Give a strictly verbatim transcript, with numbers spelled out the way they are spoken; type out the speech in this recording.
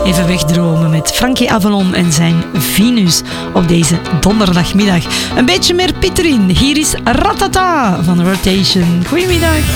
Even wegdromen met Frankie Avalon en zijn Venus op deze donderdagmiddag. Een beetje meer Piet erin. Hier is Ratata van Rotation. Goedemiddag.